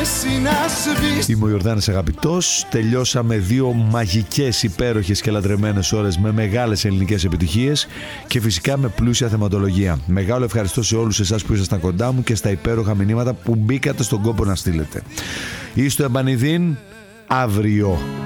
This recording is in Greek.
Είμαι ο Ιορδάνης Αγαπητός. Τελειώσαμε 2 μαγικές, υπέροχες και λατρεμένες ώρες με μεγάλες ελληνικές επιτυχίες και φυσικά με πλούσια θεματολογία. Μεγάλο ευχαριστώ σε όλους εσάς που ήσασταν κοντά μου και στα υπέροχα μηνύματα που μπήκατε στον κόπο να στείλετε. Είστε επανειδήν αύριο.